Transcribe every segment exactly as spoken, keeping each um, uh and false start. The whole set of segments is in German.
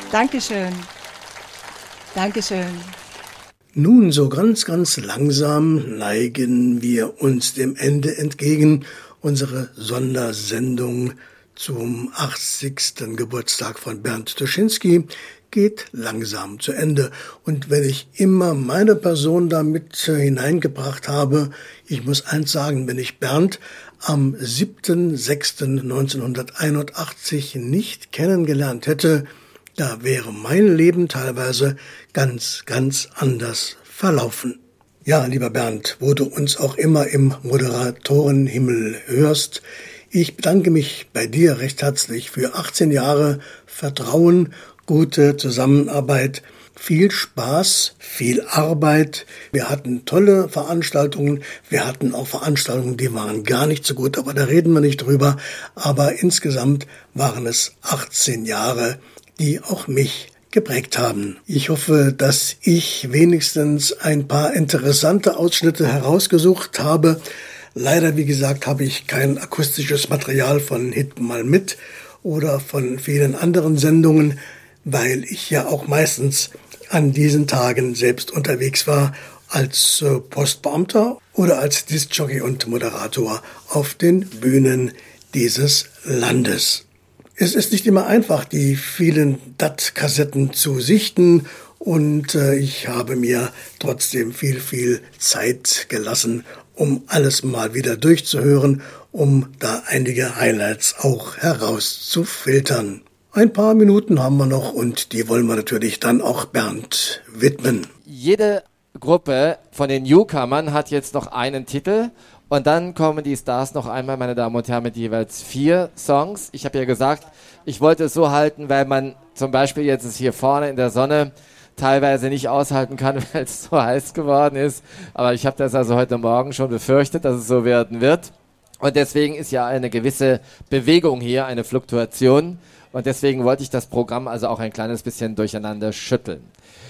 Dankeschön. Dankeschön. Nun, so ganz, ganz langsam neigen wir uns dem Ende entgegen. Unsere Sondersendung zum achtzigsten Geburtstag von Bernd Tuschinski geht langsam zu Ende. Und wenn ich immer meine Person damit hineingebracht habe, ich muss eins sagen, wenn ich Bernd am siebten sechsten neunzehnhunderteinundachtzig nicht kennengelernt hätte, da wäre mein Leben teilweise ganz, ganz anders verlaufen. Ja, lieber Bernd, wo du uns auch immer im Moderatorenhimmel hörst, ich bedanke mich bei dir recht herzlich für achtzehn Jahre Vertrauen, gute Zusammenarbeit, viel Spaß, viel Arbeit. Wir hatten tolle Veranstaltungen. Wir hatten auch Veranstaltungen, die waren gar nicht so gut, aber da reden wir nicht drüber. Aber insgesamt waren es achtzehn Jahre, die auch mich geprägt haben. Ich hoffe, dass ich wenigstens ein paar interessante Ausschnitte herausgesucht habe. Leider, wie gesagt, habe ich kein akustisches Material von Hit mal mit oder von vielen anderen Sendungen, weil ich ja auch meistens an diesen Tagen selbst unterwegs war als Postbeamter oder als Diskjockey und Moderator auf den Bühnen dieses Landes. Es ist nicht immer einfach, die vielen D A T-Kassetten zu sichten und äh, ich habe mir trotzdem viel, viel Zeit gelassen, um alles mal wieder durchzuhören, um da einige Highlights auch herauszufiltern. Ein paar Minuten haben wir noch und die wollen wir natürlich dann auch Bernd widmen. Jede Gruppe von den Newcomern hat jetzt noch einen Titel. Und dann kommen die Stars noch einmal, meine Damen und Herren, mit jeweils vier Songs. Ich habe ja gesagt, ich wollte es so halten, weil man zum Beispiel jetzt ist hier vorne in der Sonne teilweise nicht aushalten kann, weil es so heiß geworden ist. Aber ich habe das also heute Morgen schon befürchtet, dass es so werden wird. Und deswegen ist ja eine gewisse Bewegung hier, eine Fluktuation. Und deswegen wollte ich das Programm also auch ein kleines bisschen durcheinander schütteln.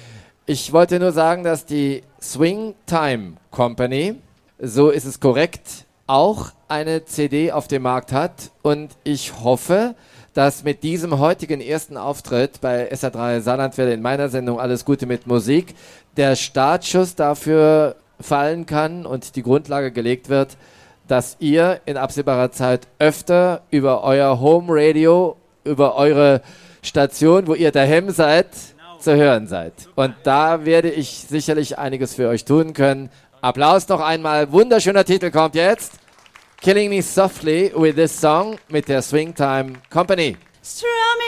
Ich wollte nur sagen, dass die Swing Time Company, so ist es korrekt, auch eine C D auf dem Markt hat. Und ich hoffe, dass mit diesem heutigen ersten Auftritt bei S R drei Saarlandwelle in meiner Sendung Alles Gute mit Musik der Startschuss dafür fallen kann und die Grundlage gelegt wird, dass ihr in absehbarer Zeit öfter über euer Home Radio, über eure Station, wo ihr daheim seid, zu hören seid. Und da werde ich sicherlich einiges für euch tun können. Applaus noch einmal. Wunderschöner Titel kommt jetzt. Killing Me Softly with this song mit der Swing Time Company. Strumming